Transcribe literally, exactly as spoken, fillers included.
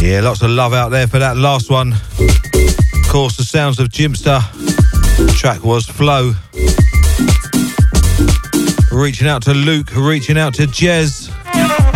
Yeah, lots of love out there for that last one. Of course, the sounds of Jimpster. The track was Flow. Reaching out to Luke, reaching out to Jez.